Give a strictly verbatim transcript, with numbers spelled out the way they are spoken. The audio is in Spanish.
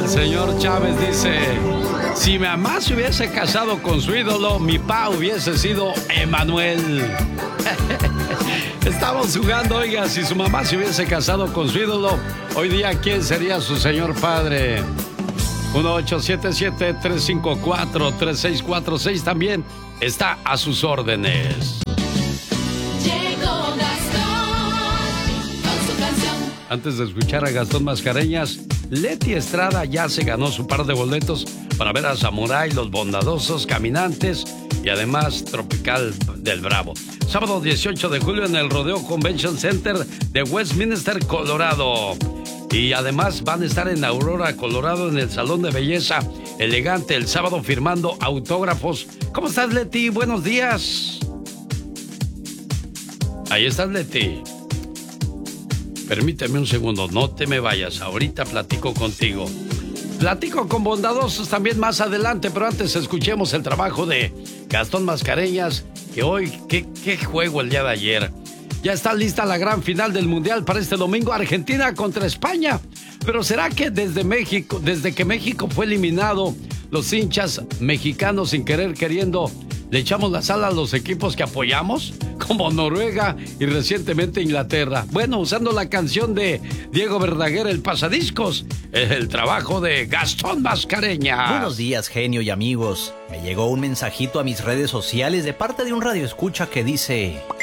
El señor Chávez dice: si mi mamá se hubiese casado con su ídolo, mi pa hubiese sido Emanuel. Estamos jugando, oiga, si su mamá se hubiese casado con su ídolo, hoy día, ¿quién sería su señor padre? uno ocho siete siete, tres cinco cuatro, tres seis cuatro seis también está a sus órdenes. Llegó Gastón con su canción. Antes de escuchar a Gastón Mascareñas, Leti Estrada ya se ganó su par de boletos para ver a Samurai, Los Bondadosos, Caminantes y además Tropical del Bravo. Sábado dieciocho de julio en el Rodeo Convention Center de Westminster, Colorado. Y además van a estar en Aurora, Colorado, en el Salón de Belleza Elegante el sábado firmando autógrafos. ¿Cómo estás, Leti? Buenos días. Ahí estás, Leti. Permíteme un segundo, no te me vayas. Ahorita platico contigo. Platico con Bondadosos también más adelante, pero antes escuchemos el trabajo de Gastón Mascareñas, que hoy, qué, qué juego el día de ayer. Ya está lista la gran final del Mundial para este domingo, Argentina contra España. Pero ¿será que desde México, desde que México fue eliminado, los hinchas mexicanos sin querer queriendo le echamos la sal a los equipos que apoyamos? Como Noruega y recientemente Inglaterra. Bueno, usando la canción de Diego Verdaguer, El Pasadiscos, es el trabajo de Gastón Mascareñas. Buenos días, genio y amigos. Me llegó un mensajito a mis redes sociales de parte de un radioescucha que dice: